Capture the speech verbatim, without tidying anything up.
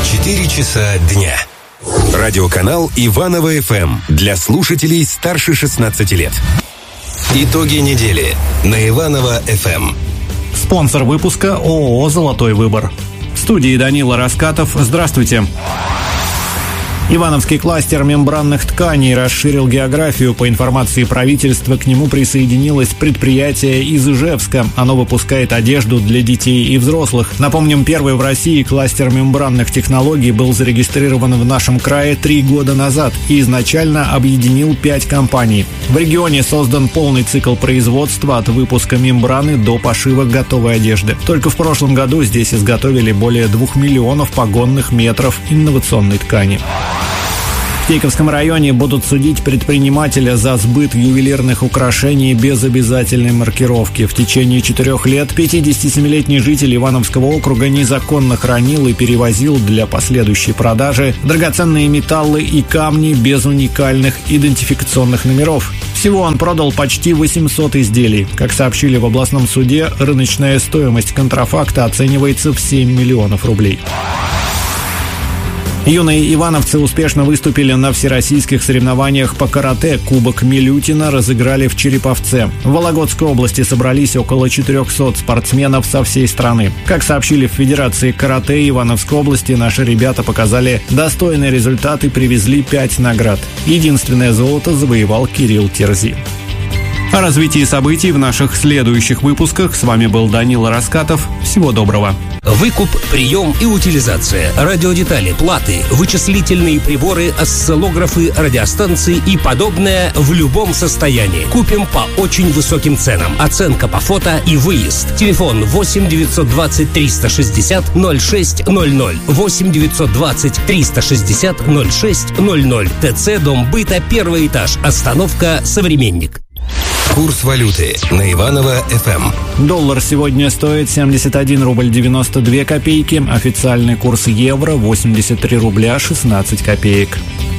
четыре часа дня. Радиоканал Иваново эф эм для слушателей старше шестнадцати лет. Итоги недели на Иваново эф эм. Спонсор выпуска ООО «Золотой выбор». В студии Данила Раскатов. Здравствуйте. Ивановский кластер мембранных тканей расширил географию. По информации правительства, к нему присоединилось предприятие из Ижевска. Оно выпускает одежду для детей и взрослых. Напомним, первый в России кластер мембранных технологий был зарегистрирован в нашем крае три года назад и изначально объединил пять компаний. В регионе создан полный цикл производства от выпуска мембраны до пошива готовой одежды. Только в прошлом году здесь изготовили более двух миллионов погонных метров инновационной ткани. В Тейковском районе будут судить предпринимателя за сбыт ювелирных украшений без обязательной маркировки. В течение четырех лет пятидесятисемилетний житель Ивановского округа незаконно хранил и перевозил для последующей продажи драгоценные металлы и камни без уникальных идентификационных номеров. Всего он продал почти восемьсот изделий. Как сообщили в областном суде, рыночная стоимость контрафакта оценивается в семь миллионов рублей. Юные ивановцы успешно выступили на всероссийских соревнованиях по карате. Кубок Милютина разыграли в Череповце. В Вологодской области собрались около четырехсот спортсменов со всей страны. Как сообщили в Федерации карате Ивановской области, наши ребята показали достойный результат и привезли пять наград. Единственное золото завоевал Кирилл Терзи. О развитии событий в наших следующих выпусках. С вами был Данила Раскатов. Всего доброго. Выкуп, прием и утилизация, радиодетали, платы, вычислительные приборы, осциллографы, радиостанции и подобное в любом состоянии. Купим по очень высоким ценам. Оценка по фото и выезд. Телефон восемь девятьсот двадцать триста шестьдесят ноль шесть ноль ноль. восемь девятьсот двадцать триста шестьдесят ноль шесть ноль ноль. ТЦ Дом быта, первый этаж. Остановка «Современник». Курс валюты на Иваново эф эм. Доллар сегодня стоит семьдесят один рубль девяносто две копейки. Официальный курс евро восемьдесят три рубля шестнадцать копеек.